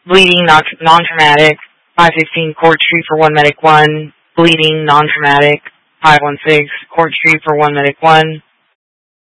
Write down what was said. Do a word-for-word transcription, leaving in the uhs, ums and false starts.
bleeding, non- non-traumatic, five fifteen Court Street for one medic one, bleeding, non-traumatic, five one six Court Street for one medic one,